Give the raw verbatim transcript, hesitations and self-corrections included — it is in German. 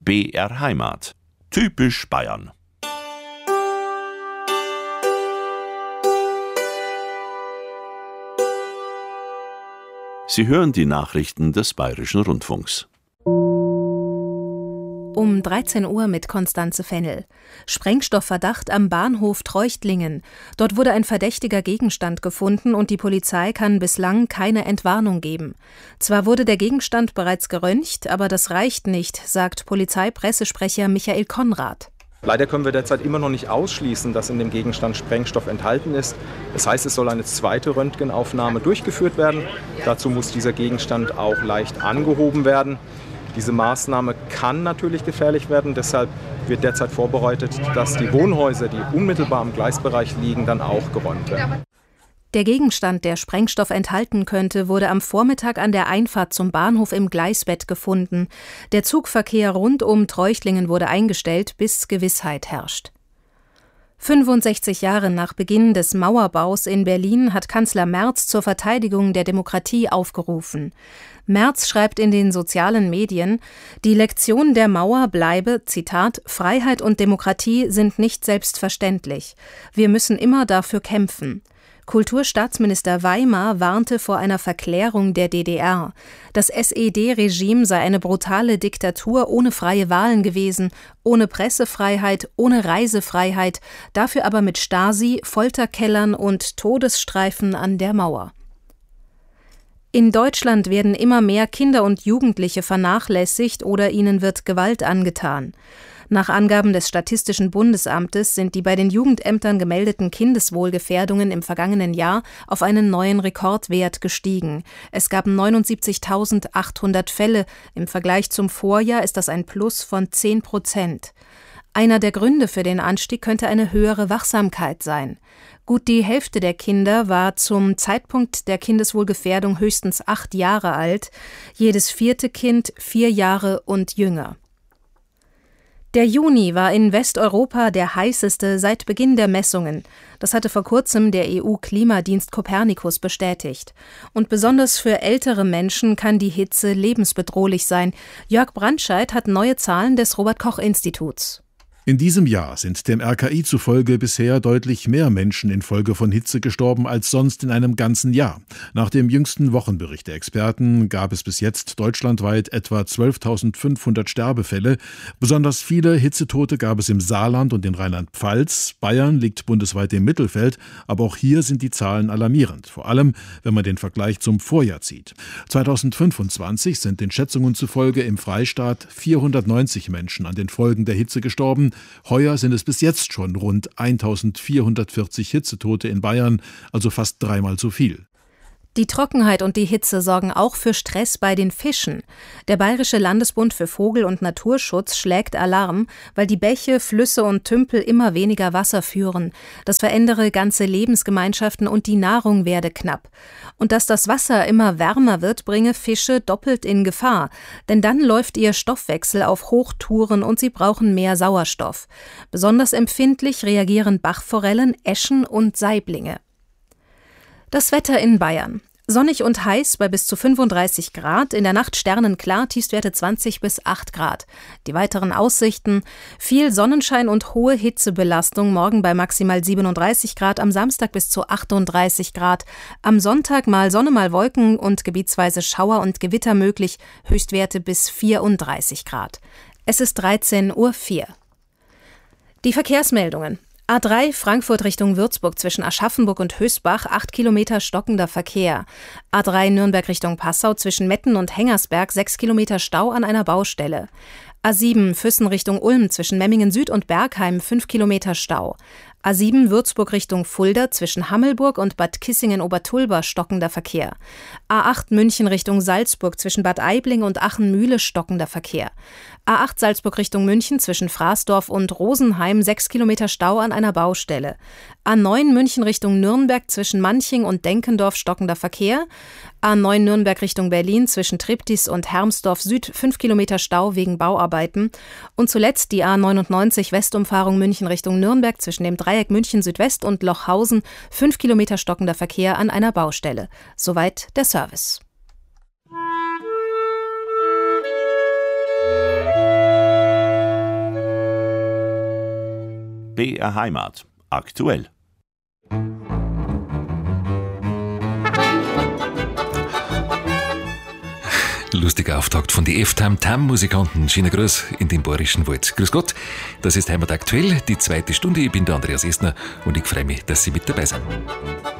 B R Heimat. Typisch Bayern. Sie hören die Nachrichten des Bayerischen Rundfunks. Um dreizehn Uhr mit Konstanze Fennel. Sprengstoffverdacht am Bahnhof Treuchtlingen. Dort wurde ein verdächtiger Gegenstand gefunden und die Polizei kann bislang keine Entwarnung geben. Zwar wurde der Gegenstand bereits geröntgt, aber das reicht nicht, sagt Polizeipressesprecher Michael Konrad. Leider können wir derzeit immer noch nicht ausschließen, dass in dem Gegenstand Sprengstoff enthalten ist. Das heißt, es soll eine zweite Röntgenaufnahme durchgeführt werden. Dazu muss dieser Gegenstand auch leicht angehoben werden. Diese Maßnahme kann natürlich gefährlich werden, deshalb wird derzeit vorbereitet, dass die Wohnhäuser, die unmittelbar am Gleisbereich liegen, dann auch geräumt werden. Der Gegenstand, der Sprengstoff enthalten könnte, wurde am Vormittag an der Einfahrt zum Bahnhof im Gleisbett gefunden. Der Zugverkehr rund um Treuchtlingen wurde eingestellt, bis Gewissheit herrscht. fünfundsechzig Jahre nach Beginn des Mauerbaus in Berlin hat Kanzler Merz zur Verteidigung der Demokratie aufgerufen. Merz schreibt in den sozialen Medien, die Lektion der Mauer bleibe, Zitat, Freiheit und Demokratie sind nicht selbstverständlich. Wir müssen immer dafür kämpfen. Kulturstaatsminister Weimar warnte vor einer Verklärung der D D R. Das S E D-Regime sei eine brutale Diktatur ohne freie Wahlen gewesen, ohne Pressefreiheit, ohne Reisefreiheit, dafür aber mit Stasi, Folterkellern und Todesstreifen an der Mauer. In Deutschland werden immer mehr Kinder und Jugendliche vernachlässigt oder ihnen wird Gewalt angetan. Nach Angaben des Statistischen Bundesamtes sind die bei den Jugendämtern gemeldeten Kindeswohlgefährdungen im vergangenen Jahr auf einen neuen Rekordwert gestiegen. Es gab neunundsiebzigtausendachthundert Fälle. Im Vergleich zum Vorjahr ist das ein Plus von zehn Prozent. Einer der Gründe für den Anstieg könnte eine höhere Wachsamkeit sein. Gut die Hälfte der Kinder war zum Zeitpunkt der Kindeswohlgefährdung höchstens acht Jahre alt, jedes vierte Kind vier Jahre und jünger. Der Juni war in Westeuropa der heißeste seit Beginn der Messungen. Das hatte vor kurzem der E U-Klimadienst Copernicus bestätigt. Und besonders für ältere Menschen kann die Hitze lebensbedrohlich sein. Jörg Brandscheid hat neue Zahlen des Robert-Koch-Instituts. In diesem Jahr sind dem R K I zufolge bisher deutlich mehr Menschen infolge von Hitze gestorben als sonst in einem ganzen Jahr. Nach dem jüngsten Wochenbericht der Experten gab es bis jetzt deutschlandweit etwa zwölftausendfünfhundert Sterbefälle. Besonders viele Hitzetote gab es im Saarland und in Rheinland-Pfalz. Bayern liegt bundesweit im Mittelfeld, aber auch hier sind die Zahlen alarmierend. Vor allem, wenn man den Vergleich zum Vorjahr zieht. zweitausendfünfundzwanzig sind den Schätzungen zufolge im Freistaat vierhundertneunzig Menschen an den Folgen der Hitze gestorben. Heuer sind es bis jetzt schon rund eintausendvierhundertvierzig Hitzetote in Bayern, also fast dreimal so viel. Die Trockenheit und die Hitze sorgen auch für Stress bei den Fischen. Der Bayerische Landesbund für Vogel- und Naturschutz schlägt Alarm, weil die Bäche, Flüsse und Tümpel immer weniger Wasser führen. Das verändere ganze Lebensgemeinschaften und die Nahrung werde knapp. Und dass das Wasser immer wärmer wird, bringe Fische doppelt in Gefahr. Denn dann läuft ihr Stoffwechsel auf Hochtouren und sie brauchen mehr Sauerstoff. Besonders empfindlich reagieren Bachforellen, Äschen und Saiblinge. Das Wetter in Bayern. Sonnig und heiß bei bis zu fünfunddreißig Grad, in der Nacht sternenklar, Tiefstwerte zwanzig bis acht Grad. Die weiteren Aussichten: viel Sonnenschein und hohe Hitzebelastung, morgen bei maximal siebenunddreißig Grad, am Samstag bis zu achtunddreißig Grad. Am Sonntag mal Sonne, mal Wolken und gebietsweise Schauer und Gewitter möglich, Höchstwerte bis vierunddreißig Grad. Es ist dreizehn Uhr vier. Die Verkehrsmeldungen. A drei Frankfurt Richtung Würzburg zwischen Aschaffenburg und Hösbach, acht Kilometer stockender Verkehr. A drei Nürnberg Richtung Passau zwischen Metten und Hengersberg, sechs Kilometer Stau an einer Baustelle. A sieben Füssen Richtung Ulm zwischen Memmingen Süd und Bergheim, fünf Kilometer Stau. A sieben Würzburg Richtung Fulda zwischen Hammelburg und Bad Kissingen-Obertulba stockender Verkehr. A acht München Richtung Salzburg zwischen Bad Aibling und Aachen-Mühle stockender Verkehr. A acht Salzburg Richtung München zwischen Fraßdorf und Rosenheim, sechs Kilometer Stau an einer Baustelle. A neun München Richtung Nürnberg zwischen Manching und Denkendorf stockender Verkehr. A neun Nürnberg Richtung Berlin zwischen Triptis und Hermsdorf Süd, fünf Kilometer Stau wegen Bauarbeiten. Und zuletzt die A neunundneunzig Westumfahrung München Richtung Nürnberg zwischen dem Dreieck München Südwest und Lochhausen, fünf Kilometer stockender Verkehr an einer Baustelle. Soweit der Service. B R Heimat. Aktuell. Lustiger Auftakt von die F-Tam-Tam-Musikanten. Schöner Gruß in den Bayerischen Wald. Grüß Gott, das ist Heimat aktuell, die zweite Stunde. Ich bin der Andreas Esner und ich freue mich, dass Sie mit dabei sind.